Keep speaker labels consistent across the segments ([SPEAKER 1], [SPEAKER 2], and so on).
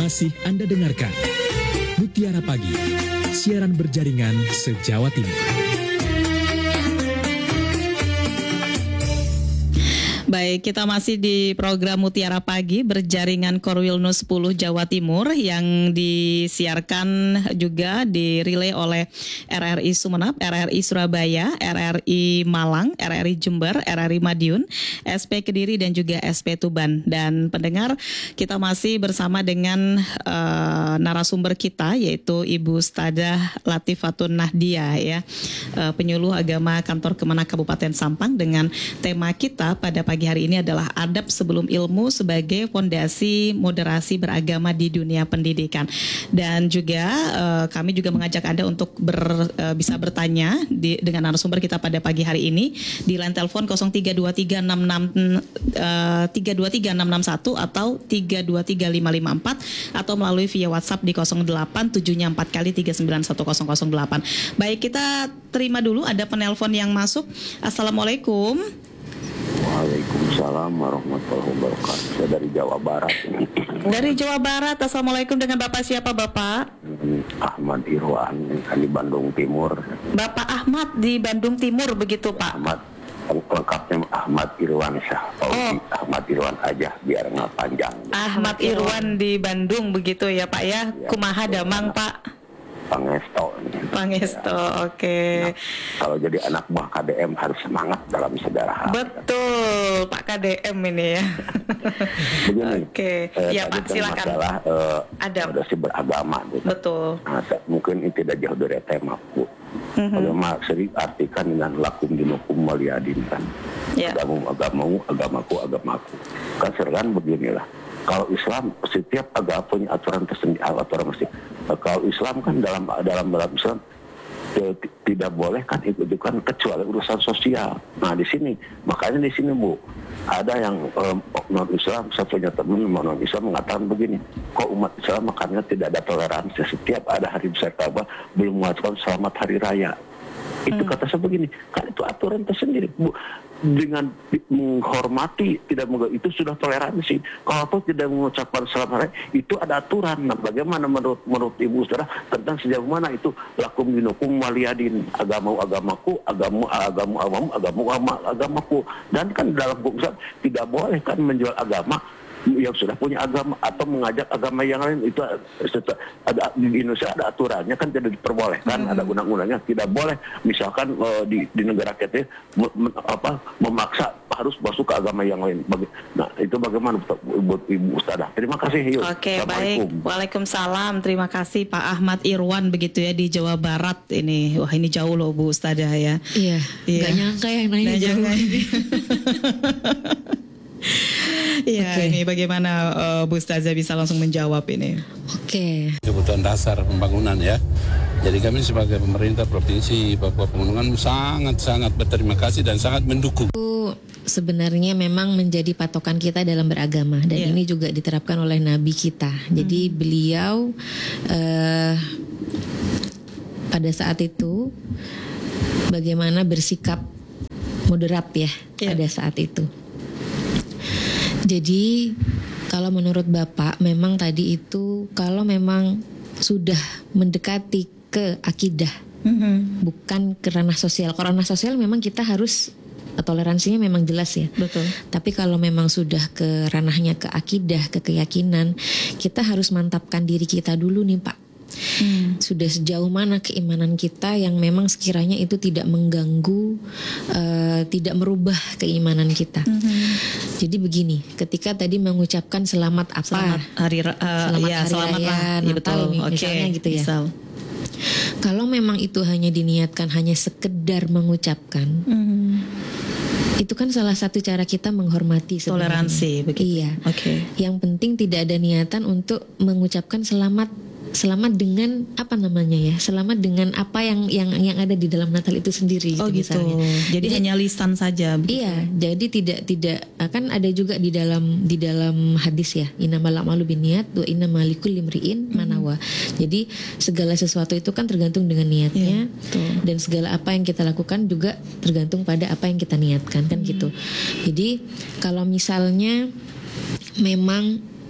[SPEAKER 1] Masih Anda dengarkan Mutiara Pagi, siaran berjaringan se-Jawa Timur.
[SPEAKER 2] Baik, kita masih di program Mutiara Pagi berjaringan Korwilno 10 Jawa Timur yang disiarkan juga dirilai oleh RRI Sumeneb, RRI Surabaya, RRI Malang, RRI Jember, RRI Madiun, SP Kediri dan juga SP Tuban. Dan pendengar, kita masih bersama dengan narasumber kita yaitu Ibu Ustadzah Latifatun Nahdia ya, penyuluh agama kantor Kemenak Kabupaten Sampang, dengan tema kita pada pagi hari ini adalah adab sebelum ilmu sebagai fondasi moderasi beragama di dunia pendidikan. Dan juga kami juga mengajak Anda untuk bisa bertanya dengan narasumber kita pada pagi hari ini di line telepon 03236661 atau 323554 atau melalui via WhatsApp di 0874 kali 391008. Baik, kita terima dulu ada penelpon yang masuk. Assalamualaikum.
[SPEAKER 3] Waalaikumsalam warahmatullahi wabarakatuh. Saya dari Jawa Barat.
[SPEAKER 2] Dari Jawa Barat. Assalamualaikum, dengan Bapak siapa, Bapak?
[SPEAKER 3] Ahmad Irwan di Bandung Timur.
[SPEAKER 2] Bapak Ahmad di Bandung Timur begitu, Pak?
[SPEAKER 3] Ahmad, lengkapnya Ahmad Irwan Syah. Ahmad Irwan aja biar nggak panjang.
[SPEAKER 2] Ahmad Irwan di Bandung begitu ya, Pak ya? Kumaha damang, Pak? Pangesto, oke.
[SPEAKER 3] Nah, kalau jadi anak buah KDM harus semangat dalam sejarah.
[SPEAKER 2] Betul, Pak KDM ini ya.
[SPEAKER 3] Begini,
[SPEAKER 2] oke. Ya Pak, silakan.
[SPEAKER 3] Masalah adopsi beragama. Gitu.
[SPEAKER 2] Betul.
[SPEAKER 3] Nah, mungkin ini tidak jauh dari tema Bu. Kalau sering artikan dengan lakum dinukum waliyadin kan. Yeah. Agamaku. Kan sering beginilah. Kalau Islam setiap agama punya aturan tersendiri, aturan masih. Kalau Islam kan dalam Islam tidak boleh kan ikut-ikutan kecuali urusan sosial. Nah di sini makanya di sini Bu ada yang non Islam, saya punya teman non Islam mengatakan begini, kok umat Islam makanya tidak ada toleransi, setiap ada hari besar Ka'bah belum mengucapkan selamat hari raya. Itu kata saya begini, kan itu aturan tersendiri Bu. Dengan menghormati itu sudah toleransi. Kalau tidak mengucapkan selamat hari itu ada aturan. Nah, bagaimana menurut Ibu Saudara tentang sejauh mana itu lakum dinukum waliyadin, agamaku, agamaku. Dan kan dalam hukum tidak boleh kan menjual agama yang sudah punya agama atau mengajak agama yang lain. Itu ada di Indonesia ada aturannya kan, tidak diperbolehkan, ada undang-undangnya tidak boleh. Misalkan di negara kita memaksa harus masuk ke agama yang lain. Nah itu bagaimana buat Ibu Ustadzah? Terima kasih.
[SPEAKER 2] Oke, baik. Waalaikumsalam. Terima kasih Pak Ahmad Irwan begitu ya di Jawa Barat ini. Wah ini jauh loh Bu Ustadzah ya.
[SPEAKER 4] Iya. Gak nyangka yang nanya jauh.
[SPEAKER 2] Iya, ini bagaimana Bu Ustadzah bisa langsung menjawab ini?
[SPEAKER 4] Oke.
[SPEAKER 5] Kebutuhan dasar pembangunan ya. Jadi kami sebagai pemerintah Provinsi Papua Pegunungan sangat berterima kasih dan sangat mendukung.
[SPEAKER 4] Itu sebenarnya memang menjadi patokan kita dalam beragama dan ini juga diterapkan oleh Nabi kita. Jadi beliau pada saat itu bagaimana bersikap moderat ya pada saat itu. Jadi kalau menurut Bapak memang tadi itu kalau memang sudah mendekati ke akidah, bukan ke ranah sosial. Kalau ranah sosial memang kita harus toleransinya memang jelas ya.
[SPEAKER 2] Betul.
[SPEAKER 4] Tapi kalau memang sudah ke ranahnya ke akidah, ke keyakinan, kita harus mantapkan diri kita dulu nih Pak. Sudah sejauh mana keimanan kita yang memang sekiranya itu tidak mengganggu, tidak merubah keimanan kita. Jadi begini, ketika tadi mengucapkan selamat apa?
[SPEAKER 2] Selamat hari raya,
[SPEAKER 4] Natal misalnya gitu ya. Kalau memang itu hanya diniatkan hanya sekedar mengucapkan, itu kan salah satu cara kita menghormati sebenarnya.
[SPEAKER 2] Toleransi begitu.
[SPEAKER 4] Iya.
[SPEAKER 2] Oke.
[SPEAKER 4] Yang penting tidak ada niatan untuk mengucapkan selamat dengan apa namanya ya, selamat dengan apa yang ada di dalam Natal itu sendiri gitu, misalnya.
[SPEAKER 2] Jadi hanya lisan saja begitu.
[SPEAKER 4] Iya, jadi tidak akan ada juga di dalam hadis ya, innamal a'malu binniyat wa innamal likulli imri'in ma nawa. Jadi segala sesuatu itu kan tergantung dengan niatnya, dan segala apa yang kita lakukan juga tergantung pada apa yang kita niatkan kan gitu. Jadi kalau misalnya memang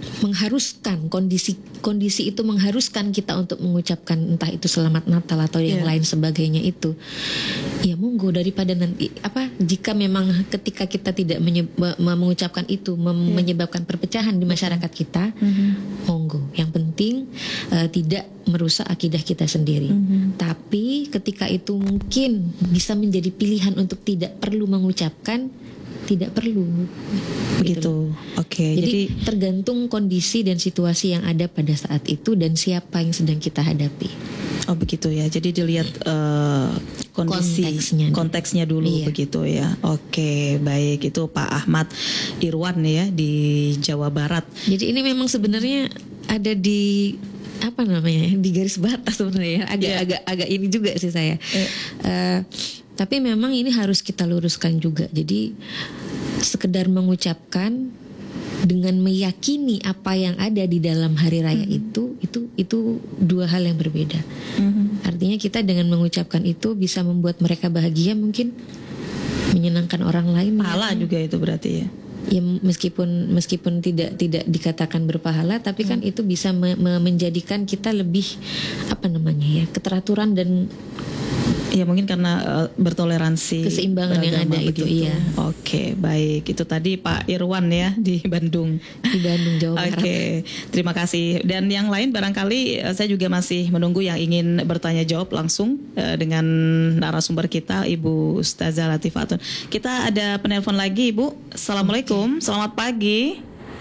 [SPEAKER 4] mengharuskan kondisi itu mengharuskan kita untuk mengucapkan entah itu selamat Natal atau yang lain sebagainya itu, ya monggo, daripada nanti jika memang ketika kita tidak mengucapkan itu menyebabkan perpecahan di masyarakat kita, monggo. Yang penting tidak merusak akidah kita sendiri. Tapi ketika itu mungkin bisa menjadi pilihan untuk tidak perlu mengucapkan, tidak perlu
[SPEAKER 2] begitu. Oke.
[SPEAKER 4] Jadi tergantung kondisi dan situasi yang ada pada saat itu dan siapa yang sedang kita hadapi.
[SPEAKER 2] Oh begitu ya. Jadi dilihat kondisi konteksnya dulu begitu ya. Oke, baik. Itu Pak Ahmad Irwan ya di Jawa Barat.
[SPEAKER 4] Jadi ini memang sebenarnya ada di di garis batas sebenarnya. Agak ini juga sih saya. Tapi memang ini harus kita luruskan juga. Jadi sekedar mengucapkan dengan meyakini apa yang ada di dalam hari raya itu dua hal yang berbeda. Artinya kita dengan mengucapkan itu bisa membuat mereka bahagia, mungkin menyenangkan orang lain.
[SPEAKER 2] Pahala juga itu berarti ya.
[SPEAKER 4] Ya meskipun tidak dikatakan berpahala, tapi kan itu bisa menjadikan kita lebih keteraturan dan
[SPEAKER 2] ya mungkin karena bertoleransi,
[SPEAKER 4] keseimbangan yang ada
[SPEAKER 2] begitu.
[SPEAKER 4] Itu iya.
[SPEAKER 2] Oke, baik. Itu tadi Pak Irwan ya di Bandung.
[SPEAKER 4] Di Bandung, Jawa Barat.
[SPEAKER 2] Oke, terima kasih. Dan yang lain barangkali saya juga masih menunggu yang ingin bertanya jawab langsung dengan narasumber kita, Ibu Ustazah Latifatun. Kita ada penelpon lagi, Ibu. Assalamualaikum. Selamat pagi.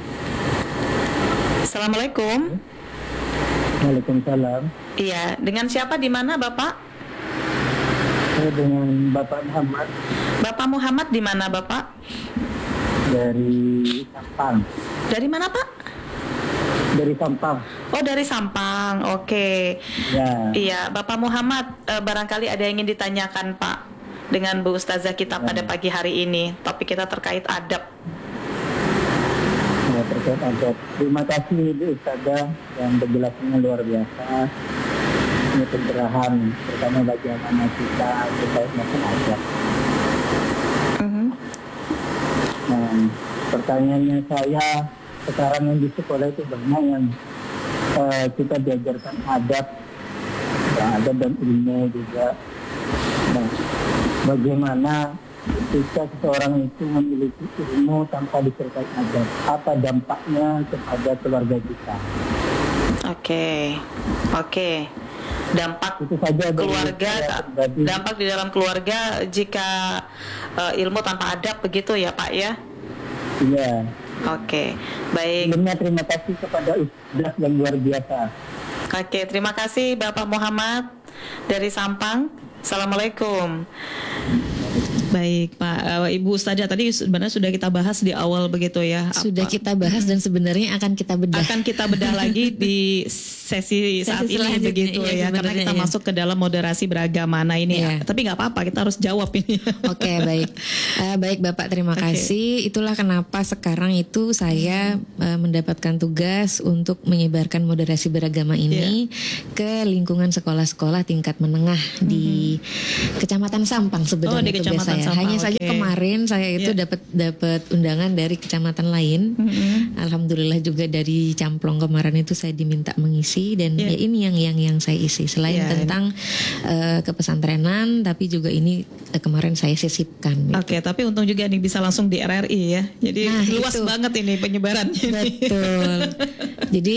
[SPEAKER 2] Assalamualaikum.
[SPEAKER 6] Waalaikumsalam.
[SPEAKER 2] Iya, dengan siapa di mana, Bapak?
[SPEAKER 6] Dengan Bapak Muhammad.
[SPEAKER 2] Bapak Muhammad di mana, Bapak?
[SPEAKER 6] Dari Sampang.
[SPEAKER 2] Dari mana, Pak?
[SPEAKER 6] Dari Sampang.
[SPEAKER 2] Oh, dari Sampang. Oke.
[SPEAKER 6] Ya.
[SPEAKER 2] Iya, Bapak Muhammad, barangkali ada yang ingin ditanyakan, Pak, dengan Bu Ustazah kita pada pagi hari ini. Topik kita terkait adab.
[SPEAKER 6] Ya, terkait adab. Terima kasih Bu Ustazah yang penjelasannya luar biasa. Ini pencerahan terutama bagaimana kita terkait masalah adab. Nah, pertanyaannya saya, sekarang yang di sekolah itu banyak yang kita diajarkan adab dan ilmu juga. Nah, bagaimana ketika seseorang itu memiliki ilmu tanpa disertai adab, apa dampaknya kepada keluarga kita?
[SPEAKER 2] Oke. Dampak
[SPEAKER 6] itu saja
[SPEAKER 2] keluarga, dampak di dalam keluarga jika ilmu tanpa adab begitu ya, Pak ya?
[SPEAKER 6] Iya.
[SPEAKER 2] Oke, baik.
[SPEAKER 6] Terima kasih kepada Ustaz yang luar biasa.
[SPEAKER 2] Oke, terima kasih Bapak Muhammad dari Sampang. Assalamualaikum. Baik Pak, Ibu Ustazah tadi sebenarnya sudah kita bahas di awal begitu ya.
[SPEAKER 4] Sudah kita bahas dan sebenarnya akan kita bedah
[SPEAKER 2] lagi di sesi saat ini begitu ya, karena kita masuk ke dalam moderasi beragama. Nah ini tapi nggak apa-apa, kita harus jawab ini.
[SPEAKER 4] Oke, baik. Baik Bapak, terima kasih. Itulah kenapa sekarang itu saya mendapatkan tugas untuk menyebarkan moderasi beragama ini ke lingkungan sekolah-sekolah tingkat menengah di Kecamatan Sampang sebenarnya.
[SPEAKER 2] Di Kecamatan
[SPEAKER 4] Sampang. Hanya saja kemarin saya itu dapat undangan dari kecamatan lain. Alhamdulillah juga dari Camplong kemarin itu saya diminta mengisi dan ya ini yang saya isi selain tentang kepesantrenan, tapi juga ini kemarin saya sisipkan. Gitu.
[SPEAKER 2] Oke, tapi untung juga nih bisa langsung di RRI ya. Jadi luas banget ini penyebarannya.
[SPEAKER 4] Betul. Jadi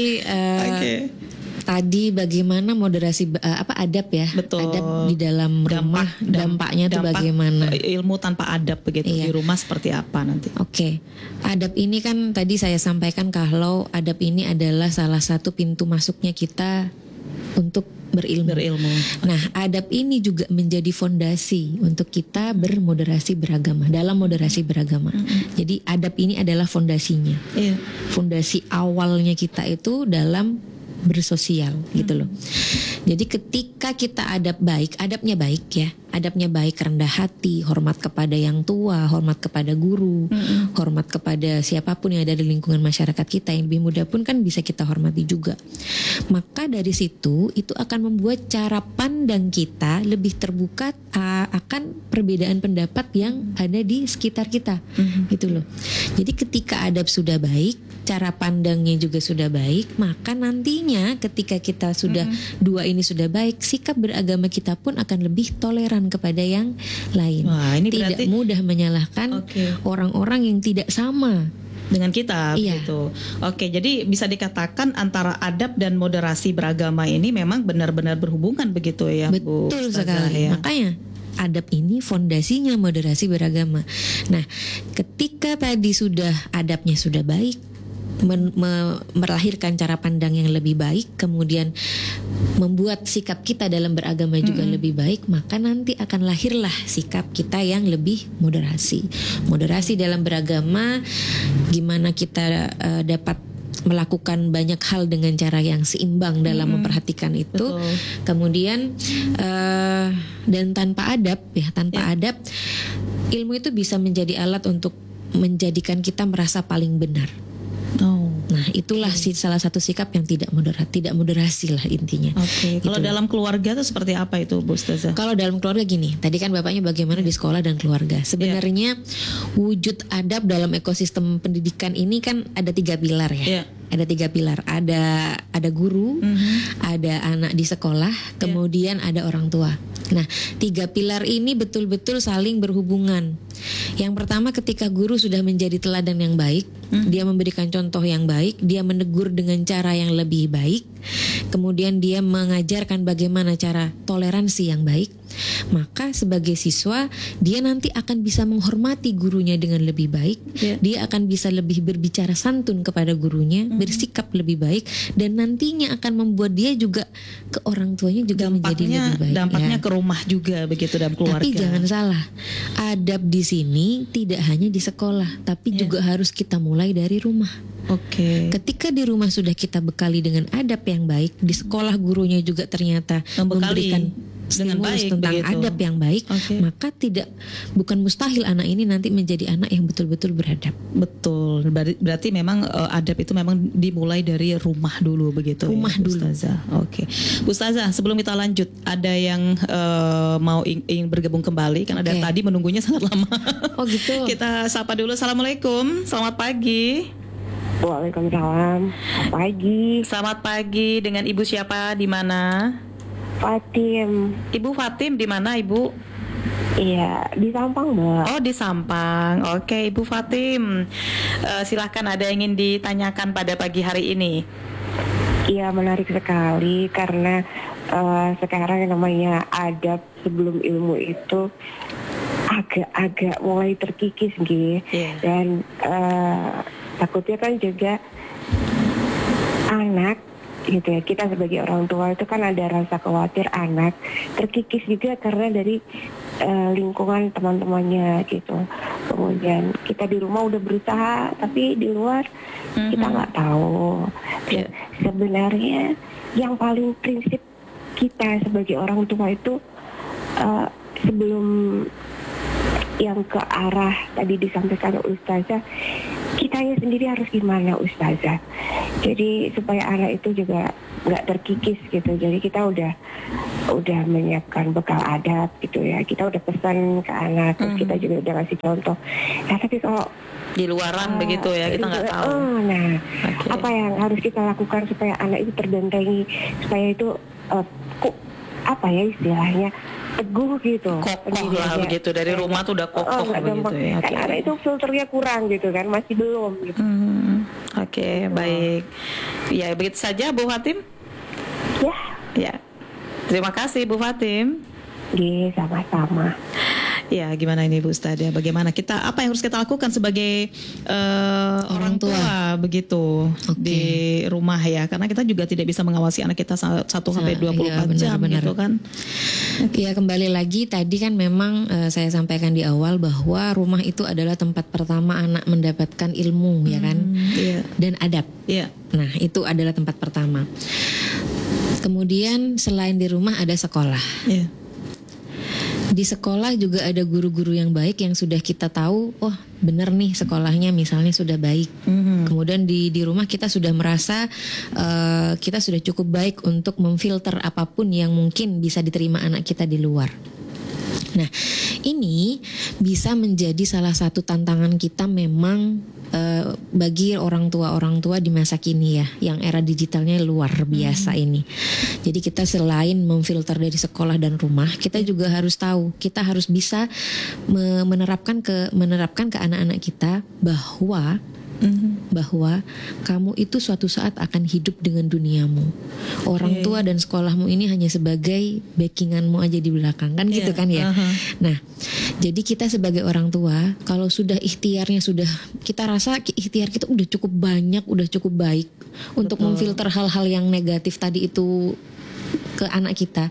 [SPEAKER 4] tadi bagaimana moderasi adab ya?
[SPEAKER 2] Betul.
[SPEAKER 4] Adab di dalam rumah, dampaknya itu bagaimana?
[SPEAKER 2] Ilmu tanpa adab begitu di rumah seperti apa nanti?
[SPEAKER 4] Oke. Adab ini kan tadi saya sampaikan kalau adab ini adalah salah satu pintu masuknya kita untuk berilmu. Nah, adab ini juga menjadi fondasi untuk kita bermoderasi beragama, dalam moderasi beragama. Jadi adab ini adalah fondasinya. Fondasi awalnya kita itu dalam bersosial gitu loh. Jadi ketika kita adabnya baik, rendah hati, hormat kepada yang tua, hormat kepada guru, hormat kepada siapapun yang ada di lingkungan masyarakat kita, yang lebih muda pun kan bisa kita hormati juga. Maka dari situ itu akan membuat cara pandang kita lebih terbuka akan perbedaan pendapat yang ada di sekitar kita gitu loh. Jadi ketika adab sudah baik, cara pandangnya juga sudah baik, maka nantinya ketika kita sudah dua ini sudah baik, sikap beragama kita pun akan lebih toleran kepada yang lain.
[SPEAKER 2] Wah, ini
[SPEAKER 4] tidak
[SPEAKER 2] berarti
[SPEAKER 4] mudah menyalahkan orang-orang yang tidak sama
[SPEAKER 2] dengan kita,
[SPEAKER 4] iya.
[SPEAKER 2] gitu. Oke, jadi bisa dikatakan antara adab dan moderasi beragama ini memang benar-benar berhubungan begitu ya, Bu
[SPEAKER 4] Betul
[SPEAKER 2] Ustazah,
[SPEAKER 4] sekali.
[SPEAKER 2] ya.
[SPEAKER 4] Makanya adab ini fondasinya moderasi beragama. Nah, ketika tadi sudah adabnya sudah baik, melahirkan cara pandang yang lebih baik, kemudian membuat sikap kita dalam beragama juga lebih baik, maka nanti akan lahirlah sikap kita yang lebih moderasi. Moderasi dalam beragama, gimana kita dapat melakukan banyak hal dengan cara yang seimbang dalam memperhatikan itu.
[SPEAKER 2] Betul.
[SPEAKER 4] Kemudian dan tanpa adab adab, ilmu itu bisa menjadi alat untuk menjadikan kita merasa paling benar. Nah, itulah salah satu sikap yang tidak moderasi lah intinya.
[SPEAKER 2] Oke. Kalau
[SPEAKER 4] Gitu.
[SPEAKER 2] dalam keluarga itu seperti apa itu, Bu Ustazah?
[SPEAKER 4] Kalau dalam keluarga gini, tadi kan bapaknya bagaimana di sekolah dan keluarga. Sebenarnya wujud adab dalam ekosistem pendidikan ini kan ada 3 pilar ya. Ada 3 pilar. Ada guru, ada anak di sekolah, kemudian ada orang tua. Nah, 3 pilar ini betul-betul saling berhubungan. Yang pertama, ketika guru sudah menjadi teladan yang baik, dia memberikan contoh yang baik, dia menegur dengan cara yang lebih baik, kemudian dia mengajarkan bagaimana cara toleransi yang baik, maka sebagai siswa dia nanti akan bisa menghormati gurunya dengan lebih baik, dia akan bisa lebih berbicara santun kepada gurunya, bersikap lebih baik, dan nantinya akan membuat dia juga ke orang tuanya juga menjadi lebih baik.
[SPEAKER 2] Dampaknya ke rumah juga begitu dalam keluarga.
[SPEAKER 4] Tapi jangan salah, adab di sini tidak hanya di sekolah, tapi juga harus kita mulai dari rumah.
[SPEAKER 2] Oke.
[SPEAKER 4] Ketika di rumah sudah kita bekali dengan adab yang baik, di sekolah gurunya juga ternyata memberikan
[SPEAKER 2] dengan
[SPEAKER 4] stimulus
[SPEAKER 2] baik
[SPEAKER 4] tentang
[SPEAKER 2] begitu.
[SPEAKER 4] adab yang baik, maka bukan mustahil anak ini nanti menjadi anak yang betul-betul beradab.
[SPEAKER 2] Betul. Berarti memang adab itu memang dimulai dari rumah dulu begitu.
[SPEAKER 4] Rumah
[SPEAKER 2] ya,
[SPEAKER 4] dulu.
[SPEAKER 2] Ustazah. Oke. Bu Ustazah, sebelum kita lanjut, ada yang mau ingin bergabung kembali kan ada tadi menunggunya sangat lama.
[SPEAKER 4] Oh gitu.
[SPEAKER 2] Kita sapa dulu. Assalamualaikum. Selamat pagi.
[SPEAKER 7] Waalaikumsalam. Selamat pagi.
[SPEAKER 2] Selamat pagi. Dengan Ibu siapa? Di mana?
[SPEAKER 7] Fatim.
[SPEAKER 2] Ibu Fatim di mana, Ibu?
[SPEAKER 7] Iya, di Sampang, Mbak.
[SPEAKER 2] Oh, di Sampang. Oke, Ibu Fatim. Silahkan, ada yang ingin ditanyakan pada pagi hari ini.
[SPEAKER 7] Iya, menarik sekali karena sekarang yang namanya adab sebelum ilmu itu agak-agak mulai terkikis gitu. Dan takutnya kan juga anak gitu ya, kita sebagai orang tua itu kan ada rasa khawatir anak terkikis juga karena dari lingkungan teman-temannya gitu. Kemudian kita di rumah udah berusaha tapi di luar kita nggak tahu. Sebenarnya yang paling prinsip kita sebagai orang tua itu sebelum yang ke arah tadi disampaikan Ustazah, kitanya sendiri harus gimana Ustazah. Jadi supaya anak itu juga nggak terkikis gitu. Jadi kita udah menyiapkan bekal adab gitu ya. Kita udah pesan ke anak, terus kita juga udah kasih contoh. Nah tapi kalau
[SPEAKER 2] di luaran begitu ya, kita nggak tahu.
[SPEAKER 7] Apa yang harus kita lakukan supaya anak itu terbentengi, supaya itu apa ya istilahnya, teguh gitu,
[SPEAKER 2] kokoh lah begitu, dari rumah tuh udah kokoh begitu ya.
[SPEAKER 7] Kan anak itu filternya kurang gitu kan, masih belum gitu.
[SPEAKER 2] Oke, baik. Ya begitu saja Bu Fatim. Ya. Terima kasih Bu Fatim.
[SPEAKER 7] Iya, sama-sama.
[SPEAKER 2] Ya, gimana ini Bu Ustadzah? Bagaimana apa yang harus kita lakukan sebagai orang tua begitu di rumah ya? Karena kita juga tidak bisa mengawasi anak kita 1 sampai 24 jam gitu kan.
[SPEAKER 4] Ya, kembali lagi tadi kan memang saya sampaikan di awal bahwa rumah itu adalah tempat pertama anak mendapatkan ilmu ya kan? Dan adab. Nah, itu adalah tempat pertama. Kemudian selain di rumah ada sekolah. Di sekolah juga ada guru-guru yang baik yang sudah kita tahu, oh benar nih sekolahnya misalnya sudah baik. Kemudian di rumah kita sudah merasa kita sudah cukup baik untuk memfilter apapun yang mungkin bisa diterima anak kita di luar. Nah, ini bisa menjadi salah satu tantangan kita memang bagi orang tua di masa kini ya, yang era digitalnya luar biasa ini. Jadi kita selain memfilter dari sekolah dan rumah, kita juga harus tahu, kita harus bisa menerapkan ke anak-anak kita bahwa kamu itu suatu saat akan hidup dengan duniamu. Orang tua dan sekolahmu ini hanya sebagai backinganmu aja di belakang, kan gitu kan ya. Nah, jadi kita sebagai orang tua, kalau sudah ikhtiarnya kita rasa ikhtiar kita udah cukup banyak, udah cukup baik untuk memfilter hal-hal yang negatif tadi itu ke anak kita.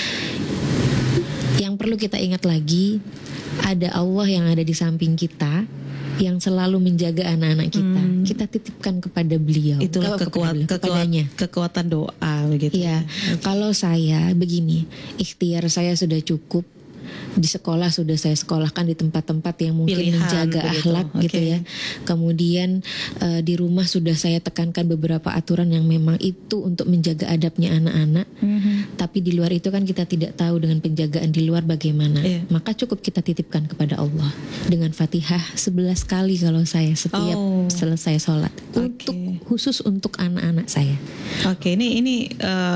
[SPEAKER 4] Yang perlu kita ingat lagi, ada Allah yang ada di samping kita, yang selalu menjaga anak-anak kita. Kita titipkan kepada beliau.
[SPEAKER 2] Itulah kekuatan doa begitu.
[SPEAKER 4] Iya. Kalau saya begini, ikhtiar saya sudah cukup. Di sekolah sudah saya sekolahkan di tempat-tempat yang mungkin menjaga akhlak gitu ya. Kemudian di rumah sudah saya tekankan beberapa aturan yang memang itu untuk menjaga adabnya anak-anak. Tapi di luar itu kan kita tidak tahu dengan penjagaan di luar bagaimana. Maka cukup kita titipkan kepada Allah dengan Fatihah 11 kali kalau saya setiap selesai sholat. Khusus untuk anak-anak saya.
[SPEAKER 2] Ini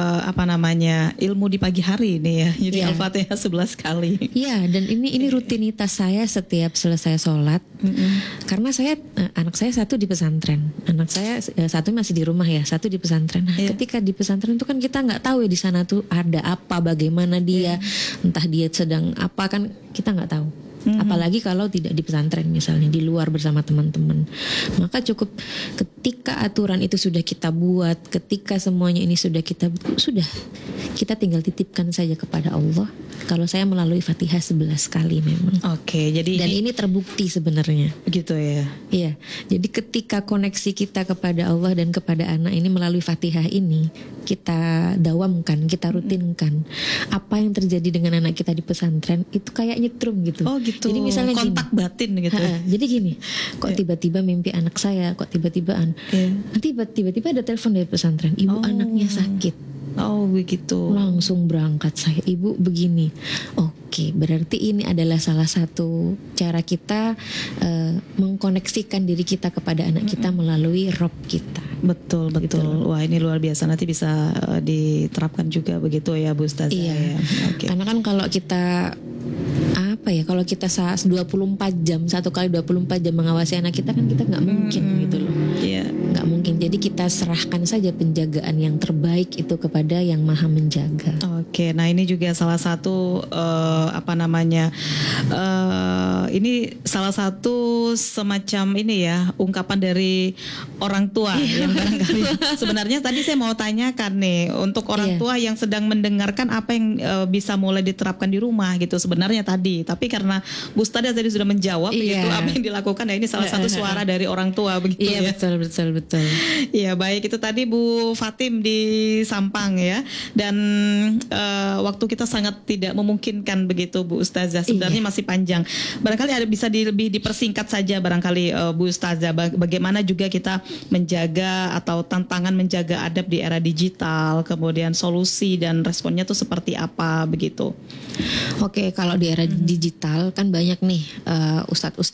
[SPEAKER 2] ilmu di pagi hari ini ya. Jadi Al-Fatihah 11 kali.
[SPEAKER 4] Iya, dan ini rutinitas saya setiap selesai sholat. Karena anak saya satu di pesantren, anak saya satu masih di rumah ya, satu di pesantren. Nah, ketika di pesantren itu kan kita nggak tahu ya di sana tuh ada apa, bagaimana dia, entah dia sedang apa, kan kita nggak tahu. Apalagi kalau tidak di pesantren misalnya, di luar bersama teman-teman. Maka cukup ketika aturan itu sudah kita buat, ketika semuanya ini sudah kita tinggal titipkan saja kepada Allah. Kalau saya melalui Fatihah 11 kali memang. Dan ini terbukti sebenarnya.
[SPEAKER 2] Gitu ya.
[SPEAKER 4] Iya. Jadi ketika koneksi kita kepada Allah dan kepada anak ini melalui Fatihah ini, kita dawamkan, kita rutinkan. Apa yang terjadi dengan anak kita di pesantren itu kayak nyetrum gitu.
[SPEAKER 2] Gitu.
[SPEAKER 4] Jadi misalnya
[SPEAKER 2] kontak batin gitu.
[SPEAKER 4] Jadi gini, kok tiba-tiba mimpi anak saya, kok tiba-tibaan. Nanti tiba-tiba ada telepon dari pesantren, ibu anaknya sakit.
[SPEAKER 2] Begitu.
[SPEAKER 4] Langsung berangkat saya, ibu begini. Oke, berarti ini adalah salah satu cara kita mengkoneksikan diri kita kepada anak kita melalui Rob kita.
[SPEAKER 2] Betul. Wah, ini luar biasa. Nanti bisa diterapkan juga begitu ya Bu Ustazah.
[SPEAKER 4] Iya. Karena kan kalau kita kalau kita 24 jam, satu kali 24 jam mengawasi anak kita, kan kita nggak mungkin gitu loh. Nggak mungkin. Jadi kita serahkan saja penjagaan yang terbaik itu kepada yang maha menjaga.
[SPEAKER 2] Nah ini juga salah satu ini salah satu semacam ini ya, ungkapan dari orang tua yang barangkali sebenarnya tadi saya mau tanyakan nih, untuk orang tua yang sedang mendengarkan apa yang bisa mulai diterapkan di rumah gitu sebenarnya tadi. Tapi karena Bu Ustazah tadi sudah menjawab begitu apa yang dilakukan, ini salah satu suara dari orang tua begitu ya.
[SPEAKER 4] Betul.
[SPEAKER 2] Iya, baik, itu tadi Bu Fatim di Sampang ya. Dan waktu kita sangat tidak memungkinkan begitu Bu Ustazah. Sebenarnya masih panjang. Barangkali bisa lebih dipersingkat saja barangkali Bu Ustazah, bagaimana juga kita menjaga atau tantangan menjaga adab di era digital, kemudian solusi dan responnya tuh seperti apa begitu.
[SPEAKER 4] Kalau di era digital kan banyak nih ustadz